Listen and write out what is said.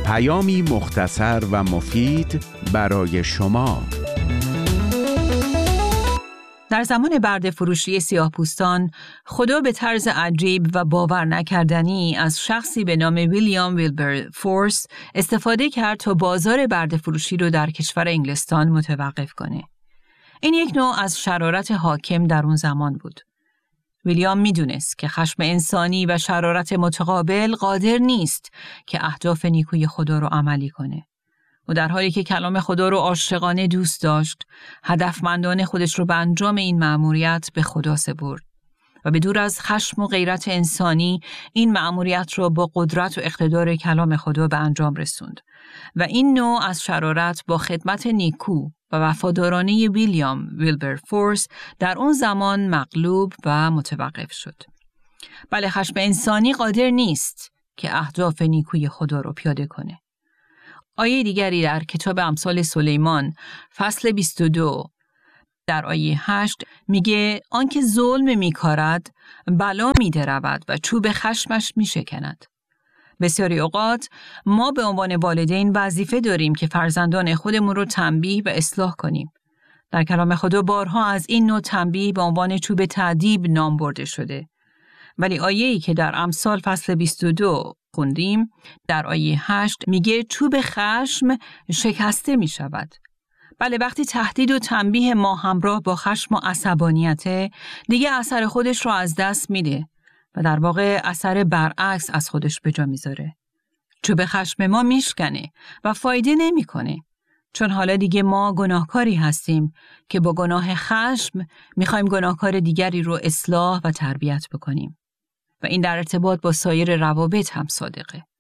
پیامی مختصر و مفید برای شما. در زمان برده فروشی سیاه‌پوستان، خدا به طرز عجیب و باور نکردنی از شخصی به نام ویلیام ویلبرفورس استفاده کرد تا بازار برده فروشی رو در کشور انگلستان متوقف کنه. این یک نوع از شرارت حاکم در اون زمان بود. ویلیام میدونست که خشم انسانی و شرارت متقابل قادر نیست که اهداف نیکوی خدا رو عملی کنه. و در حالی که کلام خدا رو عاشقانه دوست داشت، هدفمندانه خودش رو به انجام این مأموریت به خدا سپرد و به دور از خشم و غیرت انسانی این مأموریت رو با قدرت و اقتدار کلام خدا به انجام رسوند و این نوع از شرارت با خدمت نیکو و وفادارانه ویلیام ویلبرفورس در اون زمان مغلوب و متوقف شد. بله، خشم انسانی قادر نیست که اهداف نیکوی خدا رو پیاده کنه. آیه دیگری در کتاب امثال سلیمان فصل 22 در آیه 8 میگه آنکه ظلم میکارد بلا میدرود و چوب خشمش میشکند. بسیاری اوقات ما به عنوان والدین وظیفه داریم که فرزندان خودمون رو تنبیه و اصلاح کنیم. در کلام خدا بارها از این نوع تنبیه به عنوان چوب تأدیب نام برده شده. ولی آیه‌ای که در امثال فصل 22 خوندیم در آیه 8 میگه چوب خشم شکسته می شود. بله، وقتی تهدید و تنبیه ما همراه با خشم و عصبانیت دیگه اثر خودش رو از دست میده و در واقع اثر برعکس از خودش به جا میذاره. چوب خشم ما میشکنه و فایده نمیکنه، چون حالا دیگه ما گناهکاری هستیم که با گناه خشم میخوایم گناهکار دیگری رو اصلاح و تربیت بکنیم و این در ارتباط با سایر روابط هم صادقه.